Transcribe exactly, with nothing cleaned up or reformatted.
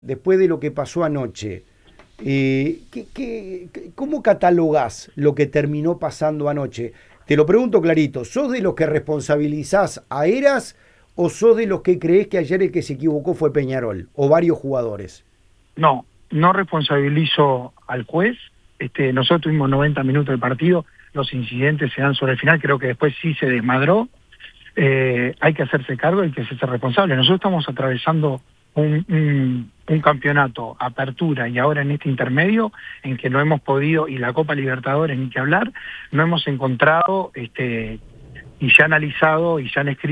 después de lo que pasó anoche, eh, ¿qué, qué, qué- ¿cómo catalogás lo que terminó pasando anoche? Te lo pregunto clarito, ¿sos de los que responsabilizás a Eras o sos de los que creés que ayer el que se equivocó fue Peñarol o varios jugadores? No, no responsabilizo al juez. Este, nosotros tuvimos noventa minutos de partido, los incidentes se dan sobre el final, creo que después sí se desmadró. Eh, hay que hacerse cargo, hay que hacerse responsable. Nosotros estamos atravesando un, un, un campeonato, apertura, y ahora en este intermedio, en que no hemos podido, y la Copa Libertadores ni que hablar, no hemos encontrado, este, y ya analizado y ya han escrito